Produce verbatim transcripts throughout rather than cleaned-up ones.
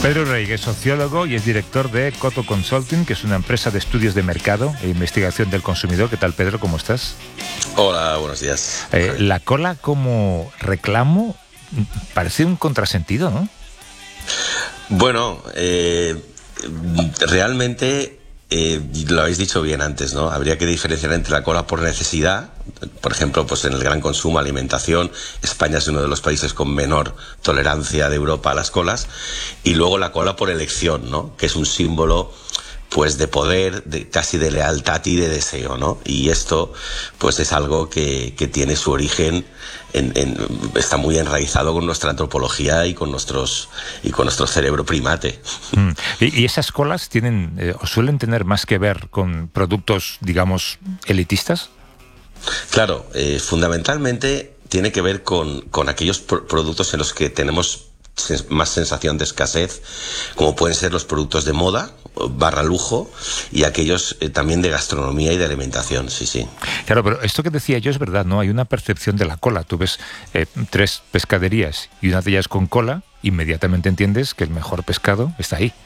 Pedro Rey es sociólogo y es director de Coto Consulting, que es una empresa de estudios de mercado e investigación del consumidor. ¿Qué tal, Pedro? ¿Cómo estás? Hola, buenos días. Eh, la cola como reclamo parece un contrasentido, ¿no? Bueno, eh, realmente eh, lo habéis dicho bien antes, ¿no? Habría que diferenciar entre la cola por necesidad. Por ejemplo, pues en el gran consumo, alimentación, España es uno de los países con menor tolerancia de Europa a las colas, y luego la cola por elección, ¿no? Que es un símbolo pues de poder, de, casi de lealtad y de deseo, ¿no? Y esto pues es algo que, que tiene su origen, en, en, está muy enraizado con nuestra antropología y con nuestros y con nuestro cerebro primate. Mm. ¿Y, y esas colas tienen eh, o suelen tener más que ver con productos, digamos, elitistas? Claro, eh, fundamentalmente tiene que ver con, con aquellos pro productos en los que tenemos sens más sensación de escasez, como pueden ser los productos de moda, barra lujo, y aquellos eh, también de gastronomía y de alimentación, sí, sí. Claro, pero esto que decía yo es verdad, ¿no? Hay una percepción de la cola. Tú ves eh, tres pescaderías y una de ellas con cola, inmediatamente entiendes que el mejor pescado está ahí.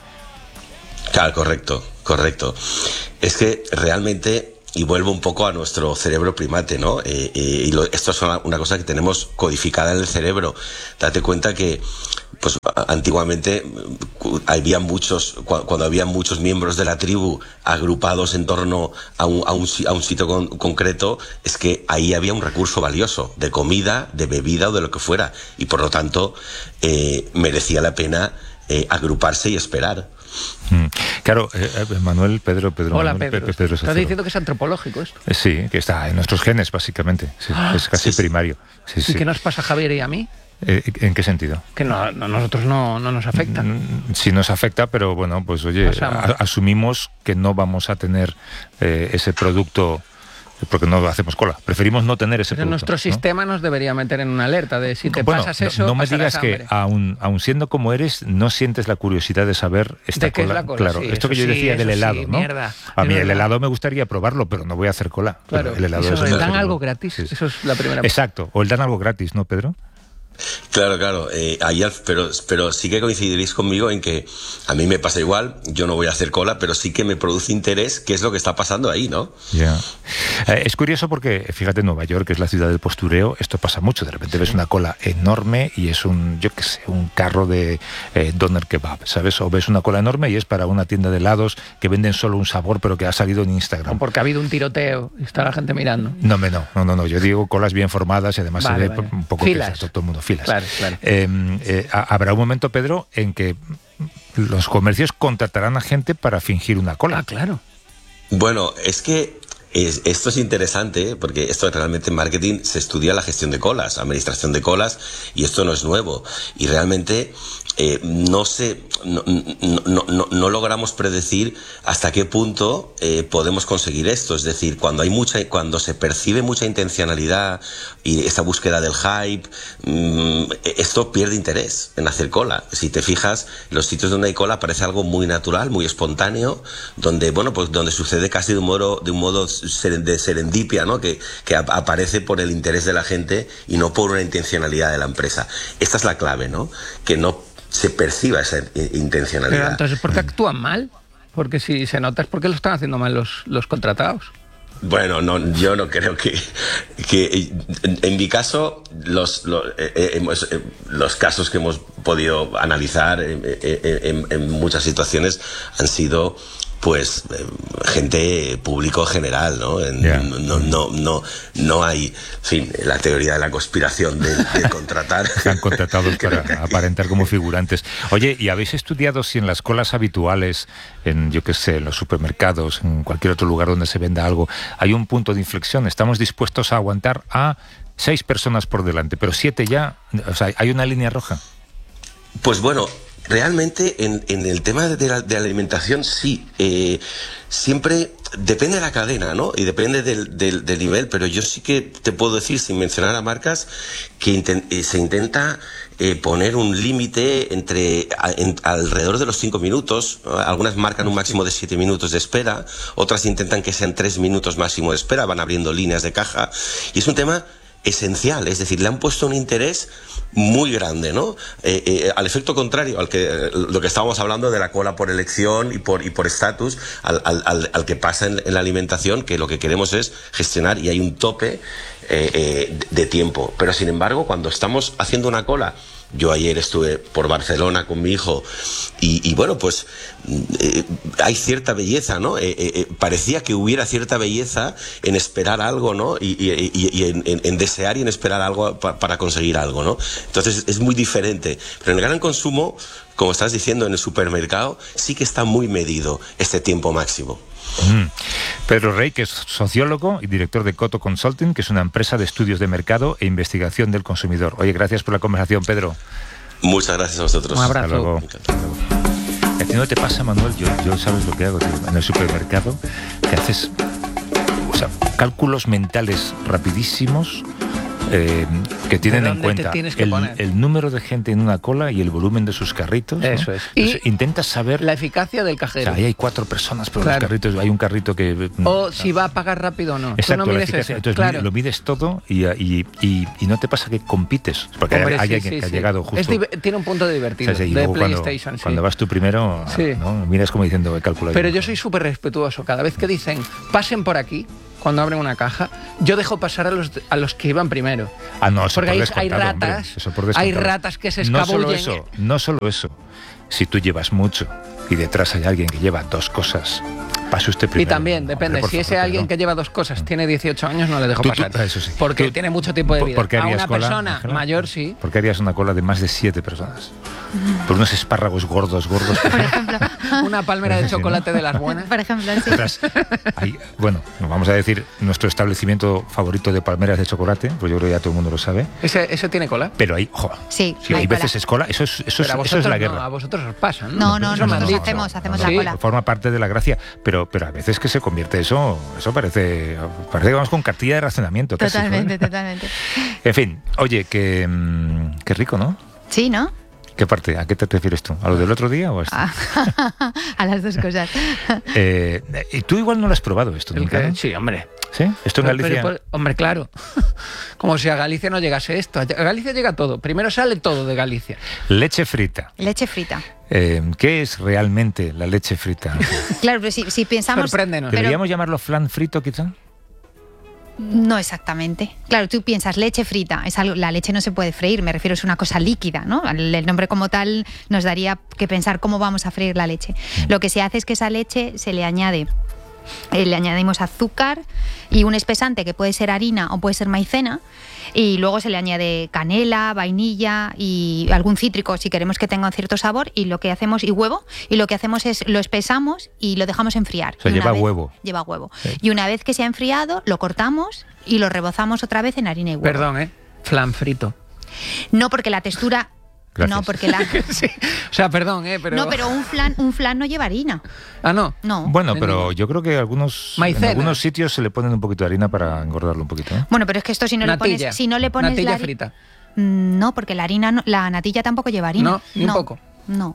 Claro, correcto, correcto. Es que realmente... Y vuelvo un poco a nuestro cerebro primate, ¿no? Eh, eh, y lo, esto es una, una cosa que tenemos codificada en el cerebro. Date cuenta que, pues, antiguamente había muchos, cuando había muchos miembros de la tribu agrupados en torno a un, a un, a un sitio con, concreto, es que ahí había un recurso valioso, de comida, de bebida o de lo que fuera. Y por lo tanto, eh, merecía la pena eh, agruparse y esperar. Mm. Claro, eh, Manuel, Pedro, Pedro. Hola, Manuel, Pedro. Pedro, Pedro ¿Estás diciendo que es antropológico esto? Eh, sí, que está en nuestros genes, básicamente. Sí, ah, es casi sí, primario. Sí, ¿Y sí. qué nos pasa a Javier y a mí? Eh, ¿En qué sentido? Que no, a nosotros no, no nos afecta. Sí nos afecta, pero bueno, pues oye, a, asumimos que no vamos a tener eh, ese producto porque no hacemos cola. Preferimos no tener ese pero producto. Nuestro ¿no? sistema nos debería meter en una alerta de si te bueno, pasas eso, no, no me digas hambre. que aun, aun siendo como eres, no sientes la curiosidad de saber esta ¿De qué cola. es la cola? Claro, sí, esto que yo sí, decía del helado, sí, ¿no? Mierda, a mí el verdad. helado me gustaría probarlo, pero no voy a hacer cola. Claro, el helado eso es dan un algo gratis, sí. Eso es la primera. Exacto, o el dan algo gratis, ¿no, Pedro? Claro, claro, eh, ayer, pero, pero sí que coincidiréis conmigo en que a mí me pasa igual, yo no voy a hacer cola, pero sí que me produce interés qué es lo que está pasando ahí, ¿no? Ya. Eh, es curioso porque, fíjate, Nueva York, que es la ciudad del postureo, esto pasa mucho, de repente ves una cola enorme y es un, yo qué sé, un carro de eh, doner kebab, ¿sabes? O ves una cola enorme y es para una tienda de helados que venden solo un sabor, pero que ha salido en Instagram. O porque ha habido un tiroteo y está la gente mirando. No, no, no, no, no, yo digo colas bien formadas y además vale, se ve vale. un poco filas. Que todo el mundo filas. Claro, claro. Eh, eh, habrá un momento, Pedro, en que los comercios contratarán a gente para fingir una cola. Ah, claro. Bueno, es que es, esto es interesante porque esto realmente en marketing se estudia la gestión de colas, administración de colas, y esto no es nuevo. Y realmente eh, no sé, no, no, no, no, no logramos predecir hasta qué punto eh, podemos conseguir esto. Es decir, cuando hay mucha, cuando se percibe mucha intencionalidad y esa búsqueda del hype, mmm, esto pierde interés en hacer cola. Si te fijas, los sitios donde hay cola parece algo muy natural, muy espontáneo, donde bueno, pues donde sucede casi de un modo, de un modo de serendipia, ¿no? Que, que aparece por el interés de la gente y no por una intencionalidad de la empresa. Esta es la clave, ¿no? Que no se perciba esa intencionalidad. Pero entonces, ¿por qué actúan mal? Porque si se nota es porque lo están haciendo mal los, los contratados. Bueno, no, yo no creo que, que en, en mi caso los, los, eh, hemos, eh, los casos que hemos podido analizar eh, eh, en, en muchas situaciones han sido pues eh, gente público general, ¿no? En, yeah. no, no, no, no hay, en fin, la teoría de la conspiración de, de contratar. Están contratados para aparentar como figurantes. Oye, ¿y habéis estudiado si en las colas habituales, en yo qué sé, en los supermercados, en cualquier otro lugar donde se venda algo, hay un punto de inflexión? ¿Estamos dispuestos a aguantar a seis personas por delante, pero siete ya? O sea, ¿hay una línea roja? Pues bueno, realmente en, en el tema de la, de la alimentación sí, eh, siempre depende de la cadena, ¿no? Y depende del, del, del nivel, pero yo sí que te puedo decir, sin mencionar a marcas, que intent, eh, se intenta eh, poner un límite entre a, en, alrededor de los cinco minutos. Algunas marcan un máximo de siete minutos de espera, otras intentan que sean tres minutos máximo de espera, van abriendo líneas de caja, y es un tema esencial, es decir, le han puesto un interés muy grande, ¿no? Eh, eh, al efecto contrario, al que eh, lo que estábamos hablando de la cola por elección y por y por estatus, al, al, al, al que pasa en, en la alimentación, que lo que queremos es gestionar y hay un tope eh, eh, de tiempo. Pero sin embargo, cuando estamos haciendo una cola, yo ayer estuve por Barcelona con mi hijo y, y bueno, pues eh, hay cierta belleza, ¿no? Eh, eh, parecía que hubiera cierta belleza en esperar algo, ¿no? Y, y, y, y en, en, en desear y en esperar algo pa, para conseguir algo, ¿no? Entonces es muy diferente. Pero en el gran consumo, como estás diciendo, en el supermercado, sí que está muy medido este tiempo máximo. Mm. Pedro Rey, que es sociólogo y director de Coto Consulting, que es una empresa de estudios de mercado e investigación del consumidor. Oye, gracias por la conversación, Pedro. Muchas gracias a vosotros. Un abrazo. Hasta luego. ¿A ti no te pasa, Manuel? Yo, yo sabes lo que hago, tío. En el supermercado te haces, o sea, cálculos mentales rapidísimos eh, que tienen en cuenta el, el número de gente en una cola y el volumen de sus carritos, ¿no? Eso es. Entonces, Y intentas saber la eficacia del cajero. O sea, ahí hay cuatro personas, pero Claro. los carritos, hay un carrito que... O si va a pagar rápido o no. Exacto, Tú no la mides eficacia. eso. Entonces Claro. lo mides todo y, y, y, y no te pasa que compites, porque Hombre, hay sí, alguien sí, que ha sí. llegado justo... Es div- tiene un punto divertido, O sea, y de luego cuando, PlayStation. sí. cuando vas tú primero, Sí. ¿no? Miras como diciendo el cálculo. Pero yo soy súper respetuoso. Cada vez que dicen, pasen por aquí, cuando abren una caja, yo dejo pasar a los, a los que iban primero. Ah, no, eso Porque por hay, descontado, hay hombre, ratas, eso por hay descontado. ratas que se No escabullen. solo eso, no solo eso. Si tú llevas mucho y detrás hay alguien que lleva dos cosas, pase usted primero. Y también, depende, Hombre, si por ese favor, alguien no. que lleva dos cosas tiene dieciocho años, no le dejo Tú- tú- pasar. eso sí. Porque Tú- tiene mucho tiempo de vida. ¿Por qué A harías una cola, persona Ángela? mayor, sí. ¿Por qué harías una cola de más de siete personas? Por unos espárragos gordos, gordos. Por ejemplo. Una palmera de Sí, ¿no? chocolate de las buenas. Por ejemplo, sí. Ostras, hay- bueno, vamos a decir nuestro establecimiento favorito de palmeras de chocolate, pues yo creo que ya todo el mundo lo sabe. ¿Ese, ese tiene cola? Pero hay, jo, Sí, sí, hay hay veces cola. es cola, eso es, eso es, Pero a eso vosotros es la no, guerra. a vosotros os pasa, ¿no? No, no, Eso me han nosotros dicho. hacemos, hacemos Sí. la cola. Forma parte de la gracia, pero, pero a veces que se convierte eso, eso parece, parece que vamos con cartilla de racionamiento. Casi, Totalmente, ¿no? totalmente. En fin, oye, que, mm, qué rico, ¿no? Sí, ¿no? ¿Qué parte? ¿A qué te refieres tú? ¿A lo del otro día o a esto? Ah, a las dos cosas. Eh, y tú igual no lo has probado esto ¿El nunca, qué? ¿no? Sí, hombre. ¿Sí? ¿Esto en Pero- Galicia? pero- hombre, claro. Como si a Galicia no llegase esto. A Galicia llega todo. Primero sale todo de Galicia. Leche frita. Leche frita. Eh, ¿Qué es realmente la leche frita? Claro, pero si, si pensamos... Sorpréndenos. Pero ¿Deberíamos llamarlo flan frito quizá? no exactamente. Claro, tú piensas leche frita, es algo, la leche no se puede freír, me refiero, es una cosa líquida, ¿no? El, el nombre como tal nos daría que pensar cómo vamos a freír la leche. Lo que se hace es que esa leche se le añade, eh, le añadimos azúcar y un espesante que puede ser harina o puede ser maicena, y luego se le añade canela, vainilla y algún cítrico si queremos que tenga un cierto sabor, y lo que hacemos, y huevo, y lo que hacemos es lo espesamos y lo dejamos enfriar. O sea, Y una lleva vez- huevo. Lleva huevo. Sí. Y una vez que se ha enfriado, lo cortamos y lo rebozamos otra vez en harina y huevo. Perdón, ¿eh? Flan frito. No, porque la textura... Gracias. No, porque la... Sí. O sea, perdón, ¿eh? Pero... No, pero un flan, un flan no lleva harina. Ah, no. No. Bueno, No, pero no. yo creo que algunos, en Maicena. algunos sitios se le ponen un poquito de harina para engordarlo un poquito, ¿eh? Bueno, pero es que esto si no le Natilla. pones... Si no le pones Natilla la hari- frita. Mm, No, porque la harina, no- la natilla tampoco lleva harina. No, ni un poco. No.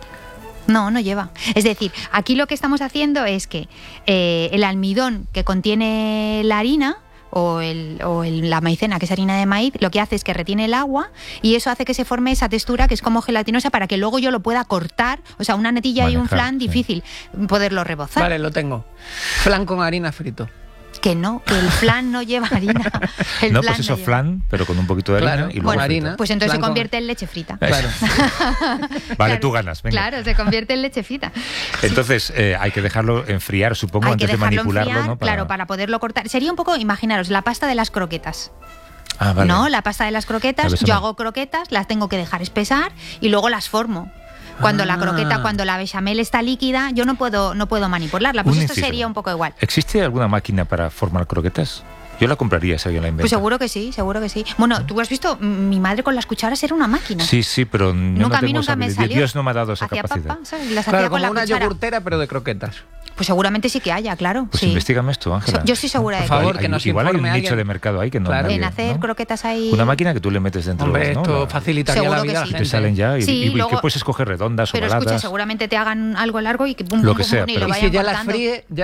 No, no lleva. Es decir, aquí lo que estamos haciendo es que eh, el almidón que contiene la harina o, el, o el- la maicena, que es harina de maíz, lo que hace es que retiene el agua y eso hace que se forme esa textura que es como gelatinosa para que luego yo lo pueda cortar. O sea, una natilla y un Manejar, flan, sí. difícil poderlo rebozar. Vale, lo tengo. Flan con harina frito. Que no, que el flan no lleva harina. El No, flan pues eso, lleva. flan, pero con un poquito de harina Claro, y luego con frito. harina. Pues entonces Flan se con- convierte en leche frita. Claro. Vale, Claro, tú ganas, venga. Claro, se convierte en leche frita. Entonces eh, hay que dejarlo enfriar, supongo, Hay que antes de dejarlo manipularlo, enfriar, ¿no? claro, para poderlo cortar. Sería un poco, imaginaros, la pasta de las croquetas. Ah, vale. No, la pasta de las croquetas, A ver, yo se me- hago croquetas, las tengo que dejar espesar y luego las formo. Cuando la Ah. croqueta, cuando la bechamel está líquida, yo no puedo, no puedo manipularla. Pues Un esto inciso. sería un poco igual. ¿Existe alguna máquina para formar croquetas? Yo la compraría si alguien la inventa. Pues seguro que sí, seguro que sí. Bueno, tú has visto, m- mi madre con las cucharas era una máquina. Sí, sí, pero yo Nunca, no a mí tengo nunca esa me habilidad. salió. Dios no me ha dado esa Hacía capacidad. papa, ¿sabes? Las Claro, hacía con como la una cuchara. yogurtera, pero de croquetas. Pues seguramente sí que haya, claro. Pues sí. investígame esto, Ángela. Yo estoy segura de Por que favor, Hay- que nos igual hay un informe nicho alguien. de mercado ahí que no Claro. nadie, en hacer ¿no? croquetas ahí. Una máquina que tú le metes dentro, Hombre, ¿no? esto La- facilitaría Seguro la que vida a sí. la te gente. salen ya y, Sí, y- y luego- que puedes escoger redondas, Pero ovaladas. escucha, seguramente te hagan algo largo y que pum, Lo pum, que pum, sea, y pero- lo Y vayan si ya las cortando. fríe, ya...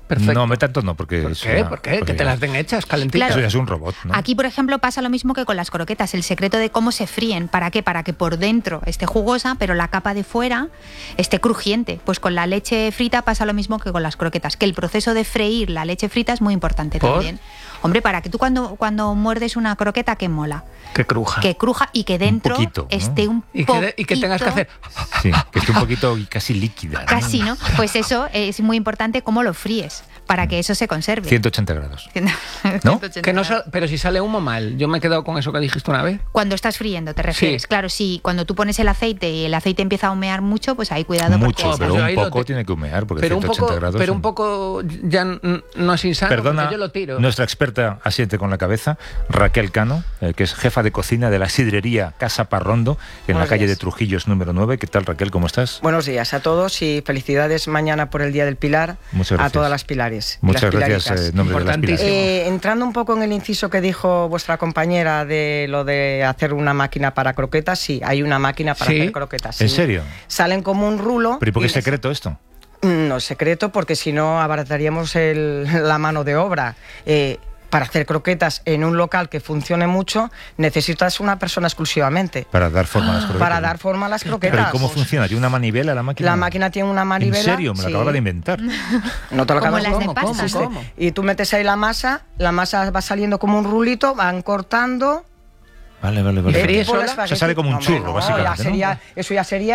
Perfecto. No, me tanto no, porque... ¿Por eso qué? ya- ¿Por qué? porque Que te ya- las den hechas, calentitas. Claro. Eso ya es un robot, ¿no? Aquí, por ejemplo, pasa lo mismo que con las croquetas. El secreto de cómo se fríen. ¿Para qué? Para que por dentro esté jugosa, pero la capa de fuera esté crujiente. Pues con la leche frita pasa lo mismo que con las croquetas. Que el proceso de freír la leche frita es muy importante ¿Por? también. Hombre, para que tú cuando, cuando muerdes una croqueta, que mola. Que cruja. Que cruja y que dentro poquito, ¿no? esté un Y que, poquito... de- y que tengas que hacer... Sí, que esté un poquito casi líquida, ¿no? Casi, ¿no? Pues eso es muy importante cómo lo fríes, para que eso se conserve. ciento ochenta grados. ¿No? Que no sal- pero si sale humo mal, yo me he quedado con eso que dijiste una vez. Cuando estás friendo, te refieres. Sí. Claro, sí, cuando tú pones el aceite y el aceite empieza a humear mucho, pues ahí cuidado. Mucho, Oh, pues pero yo un ahí lo poco ti- tiene que humear, porque Pero un ciento ochenta poco, grados... pero un son- poco ya n- no es insano, Perdona, porque yo lo tiro. nuestra experta asiente con la cabeza, Raquel Cano, eh, que es jefa de cocina de la sidrería Casa Parrondo, en Buenos la calle días. de Trujillos número nueve. ¿Qué tal, Raquel? ¿Cómo estás? Buenos días a todos y felicidades mañana por el Día del Pilar Muchas a gracias. todas las pilares. y Muchas las gracias, pilaritas. eh, en nombre de las Importantísimo. pilares. Eh, entrando un poco en el inciso que dijo vuestra compañera de lo de hacer una máquina para croquetas, sí, hay una máquina para ¿Sí? hacer croquetas. ¿En sí. serio? Salen como un rulo. ¿Pero y por qué y es les- secreto esto? No es secreto, porque si no abarataríamos el- la mano de obra. Eh, para hacer croquetas en un local que funcione mucho, necesitas una persona exclusivamente. Para dar forma a las croquetas. Para dar forma a las croquetas. ¿Pero y cómo funciona? ¿Tiene una manivela la máquina? La máquina tiene una manivela. ¿En serio? Me lo sí. acababa de inventar. No te lo Como acabas las de ¿Cómo? pasta. ¿Cómo? ¿no? ¿Cómo? Y tú metes ahí la masa, la masa va saliendo como un rulito, van cortando. Vale, vale, vale. ¿Y fríes tipo de sola? espagueti. O sea, sale como un No, hombre, churro, no, básicamente, ya ¿no? sería- Eso ya sería